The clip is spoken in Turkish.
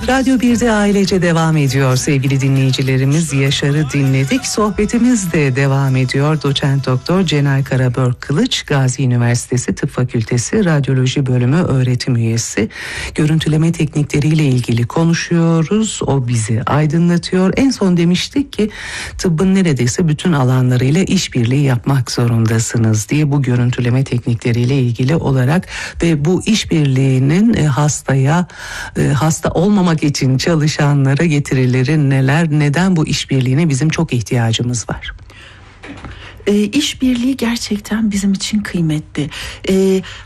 Radyo 1'de ailece devam ediyor sevgili dinleyicilerimiz. Yaşar'ı dinledik. Sohbetimiz de devam ediyor. Doçent Doktor Cenay Karabör Kılıç, Gazi Üniversitesi Tıp Fakültesi Radyoloji Bölümü öğretim üyesi. Görüntüleme teknikleriyle ilgili konuşuyoruz. O bizi aydınlatıyor. En son demiştik ki tıbbın neredeyse bütün alanlarıyla işbirliği yapmak zorundasınız diye, bu görüntüleme teknikleriyle ilgili olarak ve bu işbirliğinin hasta olmamak için çalışanlara getirileri neler, neden bu işbirliğine bizim çok ihtiyacımız var? İşbirliği gerçekten bizim için kıymetli.